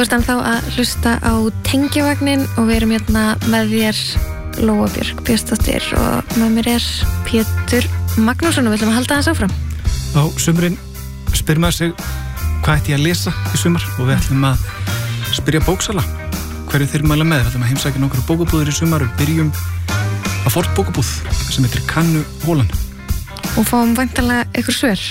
Þú ert ennþá að hlusta á Tengjavagnin og við erum hérna með þér Lóa Björk Björnsdóttir og með mér Pétur Magnússon og við ætlum að halda þess áfram. Á sumrin spyr maður sig hvað ætti ég að lesa í sumar og við ætlum að spyrja bóksala hverju þeir mæla með. Við ætlum að heimsækja nokkru bókabúðir í sumar og byrjum að Ford bókabúð sem heitir Kannu Hólan. Og fáum væntanlega ykkur svör.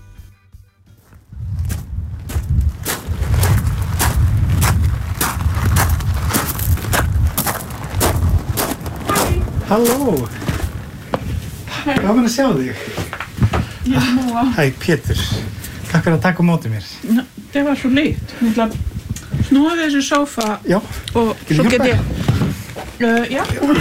Halló! Gaman að sjá þig. Ég Lóa. Hæ, Pétur. Takk fyrir að taka á móti mér. Det var så leit. Ég ætla að snúa þessu sófa. Já. Og svo get ég... Já.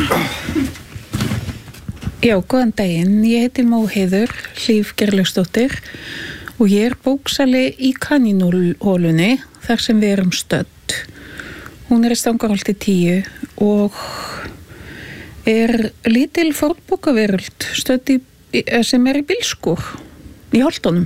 Já, góðan daginn. Ég heiti Móheiður Hlíf Geirlaugsdóttir og ég er bóksali í Kanínhólunni þar sem við erum stödd. Hún er í Stangarholti 10 og er lítil fornbókaveröld stödd sem er í bílskúr í Holtunum.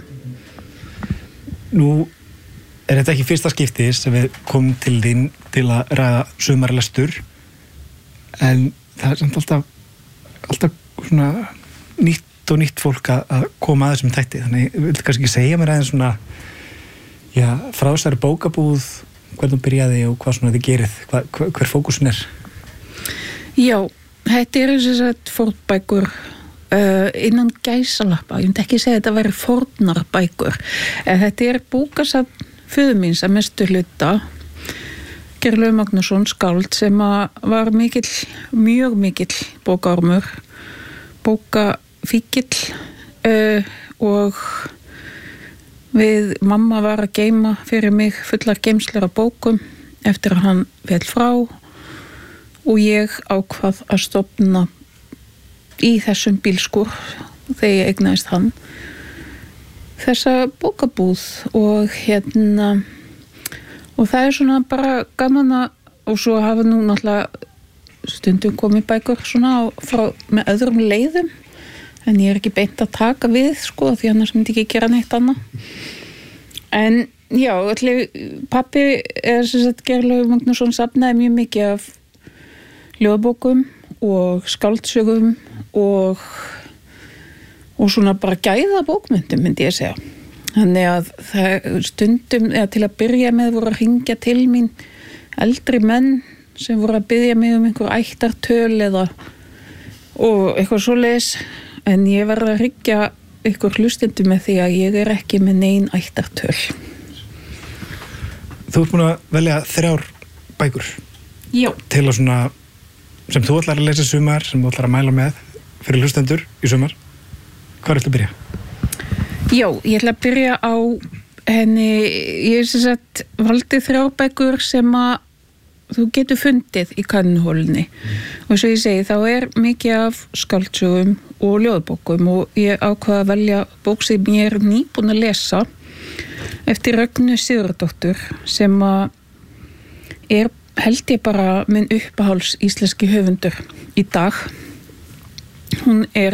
Nú er þetta ekki fyrsta skipti sem við komum til þín til að ræða sumarlestur en það er samt alltaf svona nýtt og nýtt fólk að koma að þessum þætti, þannig ég vildi kannski ekki segja mér aðeins svona frá þessari bókabúð hvernig þú byrjaði og hvað svona þið gerið, hver fókusin er? Já, þetta eru þess að fornbækur innan gæsalappa, ég myndi ekki segja að þetta væri fornarbækur, en þetta er bókasafn föður míns að mestu hluta Geirlaug Magnússon skáld sem var mjög mikill bókaormur, bókafíkill og við mamma var að geyma fyrir mig fullar geymslur af bókum eftir að hann féll frá og ég ákvað að stofna í þessum bílskúr þegar ég eignaðist hann þessa bókabúð og og það er svona bara gaman að og svo hafa nú náttúrulega stundum komið bækur svona með öðrum leiðum en ég er ekki beint að taka við sko því annars myndi ég ekki gera neitt annað en já, pappi er sem sagt Geirlaug Magnússon safnaði mjög mikið af ljóðbókum og skáldsögum og svona bara gæða bókmyndum myndi ég segja. Þannig að það stundum til að byrja með voru að hringja til mín eldri menn sem voru að biðja mig einhver ættartöl og eitthvað svoleiðis en ég verð að hringja ykkur hlustendur með því að ég er ekki með nein ættartöl. Þú ert búin að velja 3 bækur. Já. Til að svona sem þú ætlar að lesa í sumar, sem þú ætlar að mæla með fyrir hlustendur í sumar. Hvað ætlar að byrja? Já, ég ætla að byrja á henni, ég sem sagt valdi 3 bækur sem að þú getur fundið í Kannuhólunni. Og eins og ég segi, þá er mikið af skáldsögum og ljóðbókum og ég ákvað að velja bók sem ég er nýbúin að lesa eftir Rögnu Sigurðardóttur sem að er held ég bara minn uppáhalds íslenski höfundur í dag. Hún er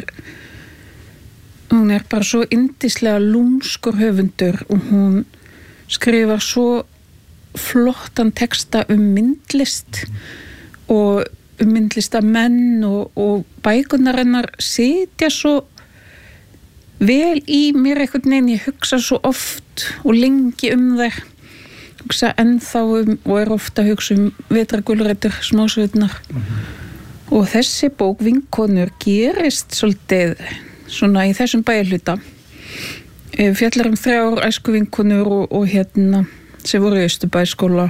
bara svo yndislega lúmskur höfundur og hún skrifar svo flottan texta myndlist og myndlistamenn og bækurnar hennar sitja svo vel í mér einhvern veginn, ég hugsa svo oft og lengi þær hugsa ennþá og er ofta að hugsa vetrargulrætur smásveinar og þessi bók Vinkonur gerist svolítið svona í þessum bæjarhluta fjallar 3 æskuvinkonur og sem voru í Austurbæskóla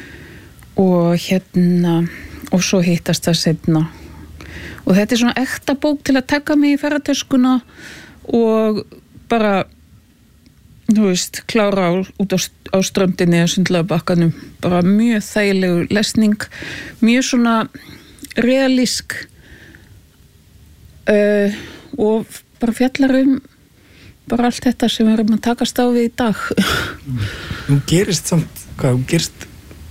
og svo hittast það seinna og þetta er svona ekta bók til að taka mig í ferðatöskuna og bara þú veist, klára út á ströndinni að Sundlaugarbakkanum, bara mjög þægilegu lesning, mjög svona realísk og bara fjallar bara allt þetta sem við erum að takast á við í dag. Hún gerist samt, hún gerist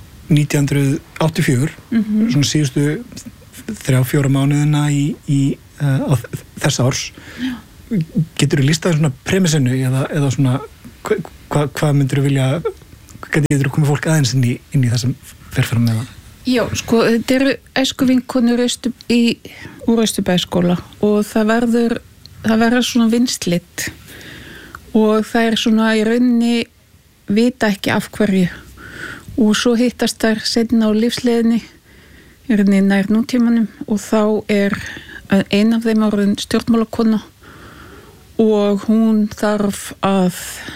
1984, svona síðustu 3-4 mánuðina á þess árs. Já. Getur þú lýst það svona premissinu eða svona hvað myndir þú vilja hvernig getur þú komið fólk aðeins inn í það sem fer fram með það? Já, sko, þetta eru æskuvinkonur úr Austurbæskóla og það verður svona vinslit og það svona í rauninni vita ekki af hverju og svo hittast þær seinna á lífsleiðinni í rauninni nær nútímanum og þá ein af þeim orðin stjórnmálakona og hún þarf að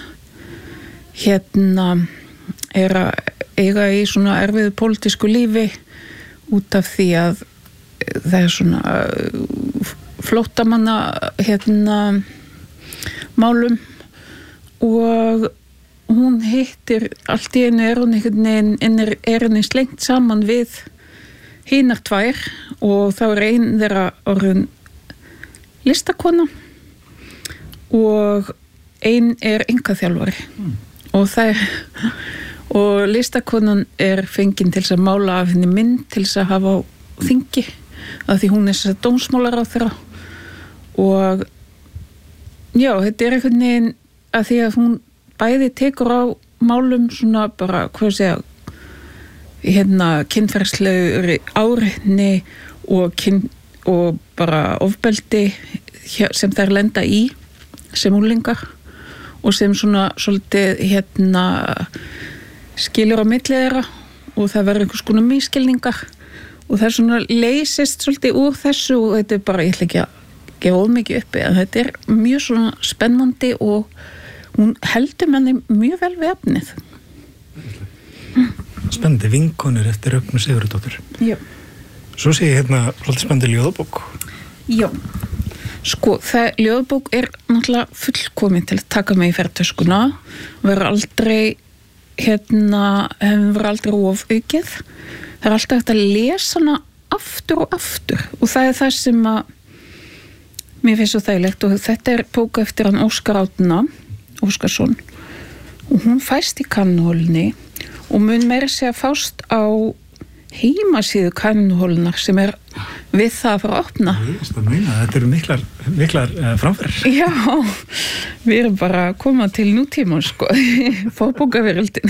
er að eiga í svona erfiðu pólitísku lífi út af því að það svona flóttamanna málum og hún hittir allt í einu henni slengt saman við hinar tvær og þá ein þeirra orðin listakona og ein einkaþjálfari og listakonan fengin til þess að mála af henni mynd til þess að hafa á þingi af því hún þess að dómsmálaráðherra og já, þetta einhvern veginn að því að hún bæði tekur á málum svona bara, hvað segja kynferðislegri áreitni og bara ofbeldi sem þær lenda í sem unglingar og sem svona svolítið skilur á milli þeirra og það verður einhvers konar misskilningar og það svona leysist svolítið úr þessu og þetta bara, ég ætla ekki að gefa of mikið uppi en þetta mjög svona spennandi og hún heldur manni mjög vel við efnið. Spennandi vinkonur eftir Rögnu Sigurðardóttur. Já. Svo sé ég svolítið spennandi ljóðabók. Já. Sko, ljóðabók náttúrulega fullkomin til að taka mig í ferðtöskuna og verður aldrei hefur aldrei ofaukið. Það alltaf hægt að lesa hana aftur og aftur og það það sem að mér finnst svo þægilegt og þetta bók eftir hann Óskar Árna Óskarsson og hún fæst í Kannuhólunni og mun meira segja fást á heimasíðu Kannuhólunar sem við það að fara að opna. Þetta eru miklar framfærir. Já, við erum bara að koma til nútíma sko, fórbókaveröldin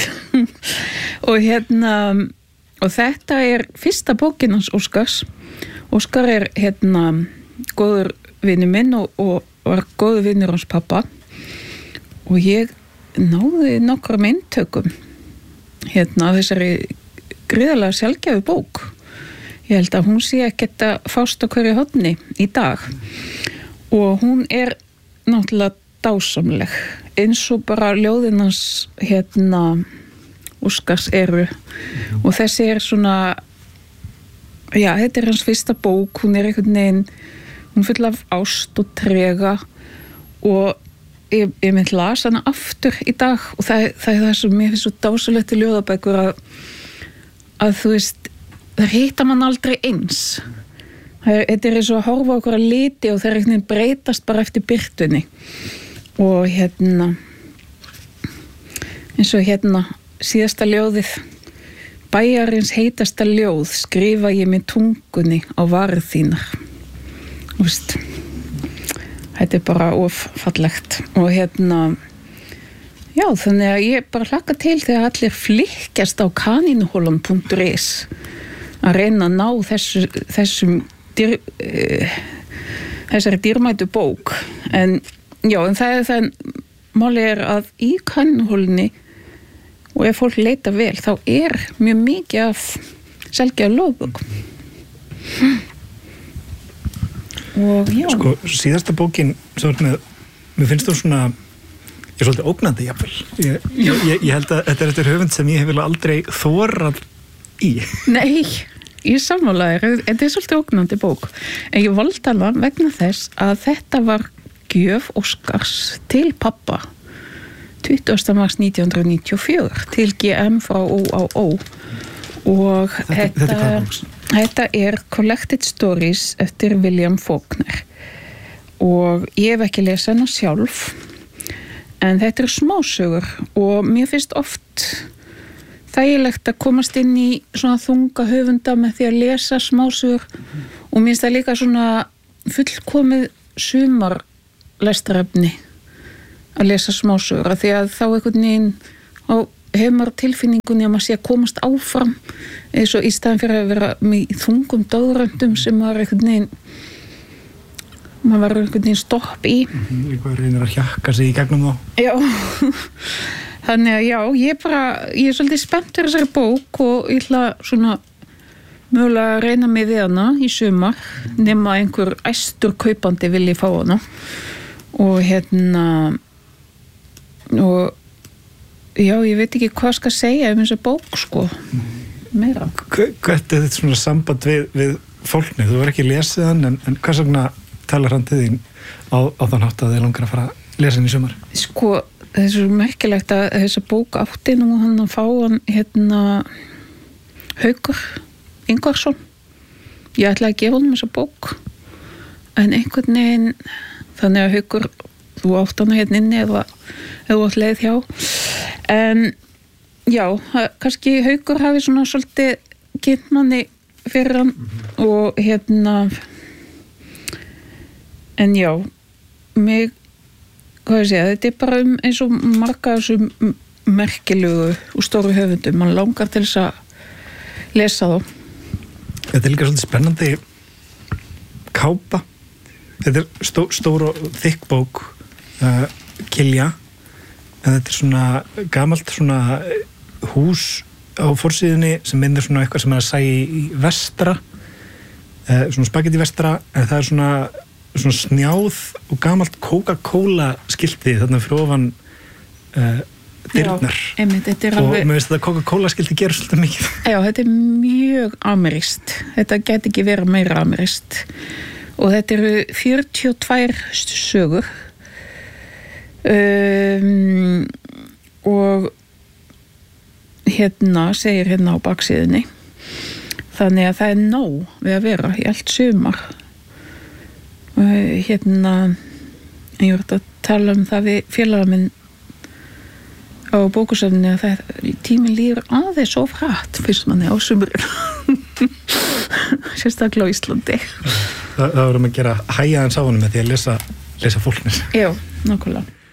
og þetta fyrsta bókin hans Óskars. Óskar góður vinur minn og var góður vinur hans pappa og ég náði nokkrum eintökum þessari gríðarlega sjaldgæfu bók. Ég held að hún sé ekkert að fást á hverju horni í dag og hún náttúrulega dásamleg eins og bara ljóðin hans Óskars og þessi svona já, þetta hans fyrsta bók, hún einhvern veginn hún full af ást og trega og ég mynd las hana aftur í dag og það sem mér finnst svo dásalegt í ljóðabækur að þú veist það hitta mann aldrei eins þetta eins og að horfa okkur að liti og það einhvern veginn breytast bara eftir birtunni og eins og síðasta ljóðið bæjarins heitasta ljóð skrifa ég með tungunni á varir þínar þú veist þetta bara fallegt og já, þannig að ég bara hlakka til þegar allir flikkjast á kaninuholan.is að reyna að ná þessari dýrmætu bók en það máli að í kaninuholunni og ef fólk leita vel þá mjög mikið af sjaldgæfum ljóðabókum og já sko, síðasta bókin mér finnst þú svona ég svolítið ógnandi jafnvel ég held að þetta eftir höfund sem ég hef aldrei þorað í Nei, ég sammála þetta svolítið ógnandi bók en ég valdi hana vegna þess að þetta var gjöf Óskars til pappa 20. mars 1994 til GM frá OAO og þetta Collected Stories eftir William Faulkner og ég hef ekki lesað hana sjálf en þetta smásögur og mér finnst oft þægilegt að komast inn í svona þunga höfunda með því að lesa smásögur og mér finnst það líka svona fullkomið sumarlestrarefni að lesa smásögur af því að þá einhvern veginn hefur maður tilfinningunni að maður sé að komast áfram eins og í staðan fyrir að vera með þungum döðröndum sem maður var einhvern veginn stopp í. Eitthvað reynir að hjakka sig í gegnum þá. Já, þannig að já, ég er svolítið spennt fyrir þessari bók og ég ætla svona mögulega að reyna mig við hana í sumar nema einhver æstur kaupandi vilji fá hana og og já, ég veit ekki hvað skal segja þessa bók sko meira. Hvert þetta svona samband við fólkni? Þú er ekki lesið hann en hvers vegna talar hann til þín á þann hátt að þið langar að fara að lesa hann í sumar? Sko, það er svo merkilegt að þessa bók átti nú hann að fá hann Haukur Ingvarsson. Ég ætlaði að gefa honum þessa bók en einhvern veginn þannig að Haukur, þú átt hana inni eða þú átt leið hjá en já, kannski Haukur hafi svona svolítið kynnt manni fyrir hann og en já mig, hvað ég segja, þetta er bara eins og marga þessum merkilegu og stóru höfundum, mann langar til þess að lesa þá. Þetta er líka svolítið spennandi kápa. Þetta er stór og þykk bók Kilja en þetta er svona gamalt svona hús á forsíðunni sem minnir svona eitthvað sem er að sæja í vestra svona spagetti vestra en það er svona snjáð og gamalt Coca-Cola skilti þarna fyrir ofan dyrnar. Já, einmitt, þetta er og alveg mér finnst þetta Coca-Cola skilti gerur svolítið mikið. Já, þetta er mjög amerískt. Þetta gæti ekki verið meira amerískt og þetta eru 42 sögur og segir á baksíðunni þannig að það er nóg við að vera í allt sumar ég var að tala um það við félaga minn á bókusafninu að tíminn líður aðeins of hratt fyrst manni á sumurinn sérstaklega á Íslandi. Það vorum að gera hæja hans á honum með því að lesa fólknir. Já, nákvæmlega.